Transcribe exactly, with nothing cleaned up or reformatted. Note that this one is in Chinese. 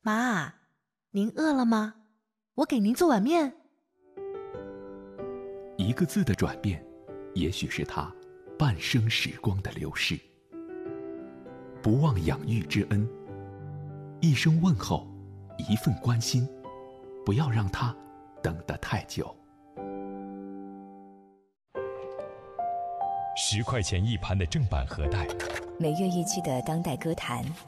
妈，您饿了吗？我给您做碗面。 一个字的转变，也许是他半生时光的流逝。不忘养育之恩，一声问候，一份关心，不要让他等得太久。 十块钱一盘的正版盒带， 每月一期的当代歌坛，